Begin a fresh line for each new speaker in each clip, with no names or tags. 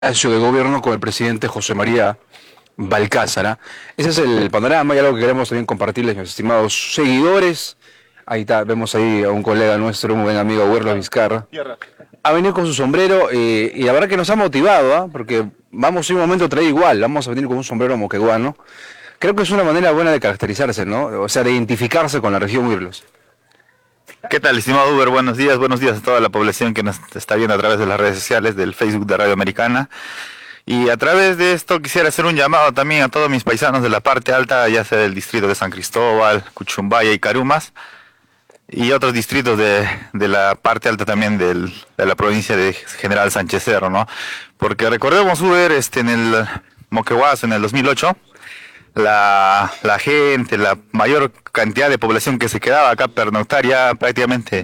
de gobierno con el presidente José María Balcázar. Ese es el panorama y algo que queremos también compartirles, mis estimados seguidores. Ahí está, vemos ahí a un colega nuestro, un buen amigo, Huerlo Vizcarra. Ha venido con su sombrero y la verdad que nos ha motivado, porque vamos en un momento traer igual, vamos a venir con un sombrero moqueguano. Creo que es una manera buena de caracterizarse, ¿no? O sea, de identificarse con la región Huirlos.
¿Qué tal, estimado Uber? Buenos días a toda la población que nos está viendo a través de las redes sociales, del Facebook de Radio Americana. Y a través de esto quisiera hacer un llamado también a todos mis paisanos de la parte alta, ya sea del distrito de San Cristóbal, Cuchumbaya y Carumas, y otros distritos de la parte alta también de la provincia de General Sánchez Cerro, ¿no? Porque recordemos, Uber, en el Moquegua, en el 2008, la gente, la mayor cantidad de población que se quedaba acá pernoctar ya prácticamente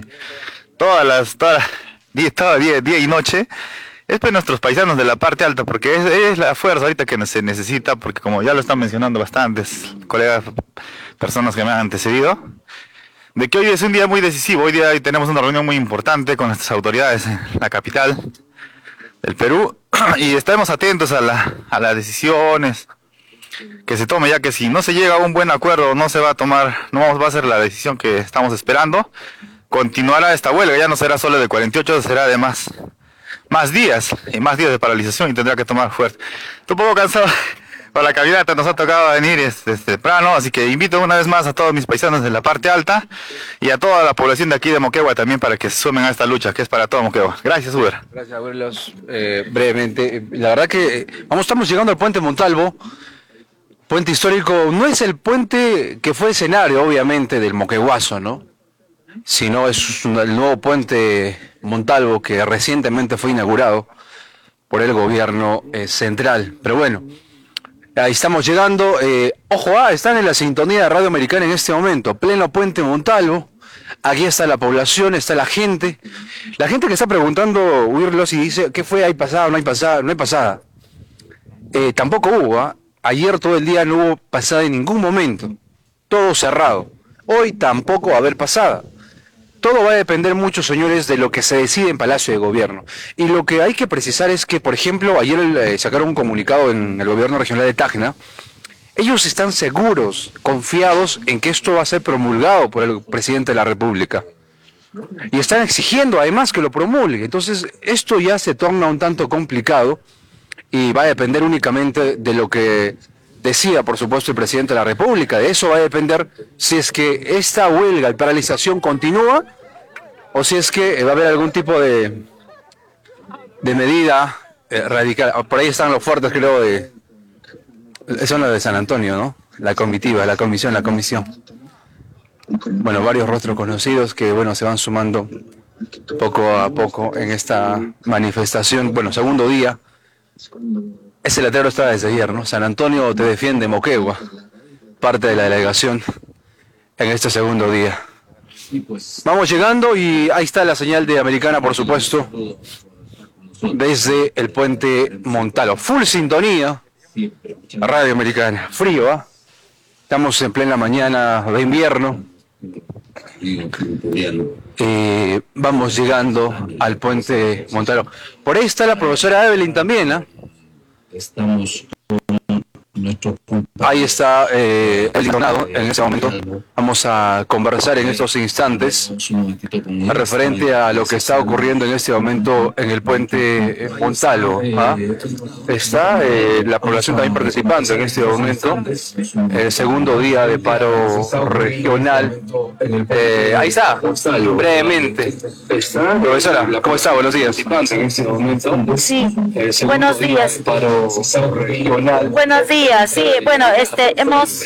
día y noche, es pues nuestros paisanos de la parte alta, porque es la fuerza ahorita que se necesita, porque como ya lo están mencionando bastantes colegas, personas que me han antecedido, de que hoy es un día muy decisivo. Hoy día tenemos una reunión muy importante con nuestras autoridades en la capital del Perú y estamos atentos a las decisiones que se tome, ya que si no se llega a un buen acuerdo, no se va a tomar, no va a ser la decisión que estamos esperando. Continuará esta huelga, ya no será solo de 48, será de más días, y más días de paralización, y tendrá que tomar fuerza. Estoy un poco cansado por la caminata, nos ha tocado venir temprano, así que invito una vez más a todos mis paisanos de la parte alta y a toda la población de aquí de Moquegua también para que se sumen a esta lucha, que es para todo Moquegua. Gracias, Uber.
Gracias, Huirlos. Brevemente, la verdad que estamos llegando al puente Montalvo. Puente histórico, no es el puente que fue escenario, obviamente, del Moqueguazo, ¿no? Sino es el nuevo puente Montalvo que recientemente fue inaugurado por el gobierno central. Pero bueno, ahí estamos llegando. Ojo, están en la sintonía de Radio Americana en este momento, pleno puente Montalvo. Aquí está la población, está la gente. La gente que está preguntando, Huirlos, y dice, ¿qué fue? ¿Hay pasada? ¿No hay pasada? No hay pasada. Tampoco hubo, Ayer todo el día no hubo pasada en ningún momento, todo cerrado. Hoy tampoco va a haber pasada. Todo va a depender mucho, señores, de lo que se decide en Palacio de Gobierno. Y lo que hay que precisar es que, por ejemplo, ayer sacaron un comunicado en el Gobierno Regional de Tacna. Ellos están seguros, confiados en que esto va a ser promulgado por el presidente de la República. Y están exigiendo además que lo promulgue. Entonces, esto ya se torna un tanto complicado. Y va a depender únicamente de lo que decida, por supuesto, el presidente de la República. De eso va a depender si es que esta huelga y paralización continúa o si es que va a haber algún tipo de medida radical. Por ahí están los fuertes, creo, son los de San Antonio, ¿no? La comitiva, la comisión. Bueno, varios rostros conocidos que, bueno, se van sumando poco a poco en esta manifestación. Bueno, segundo día. Ese letrero está desde ayer, ¿no? San Antonio te defiende, Moquegua, parte de la delegación en este segundo día. Vamos llegando y ahí está la señal de Americana, por supuesto, desde el puente Montalvo. Full sintonía, Radio Americana. Frío, Estamos en plena mañana de invierno. Vamos llegando al puente Montalvo. Por ahí está la profesora Evelyn también, Estamos con nuestro... Ahí está el dictonado en ese momento. Vamos a conversar en estos instantes referente a lo que está ocurriendo en este momento en el puente Montalvo. Está la población también participando en este momento. El segundo día de paro regional. Ahí está, brevemente. Profesora, ¿cómo está? Buenos días.
Sí, buenos días. Buenos días. Sí, bueno, hemos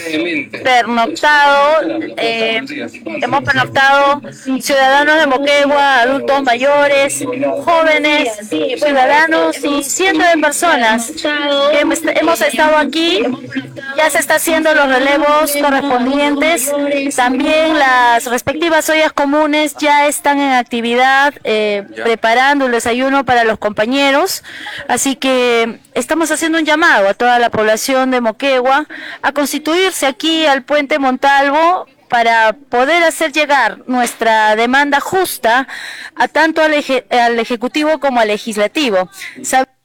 pernoctado ciudadanos de Moquegua, adultos mayores, jóvenes, ciudadanos y cientos de personas. Hemos estado aquí, ya se está haciendo los relevos correspondientes, también las respectivas ollas comunes ya están en actividad, preparando el desayuno para los compañeros, así que estamos haciendo un llamado a toda la población de Moquegua a constituirse aquí al puente Montalvo para poder hacer llegar nuestra demanda justa a tanto al Ejecutivo como al Legislativo.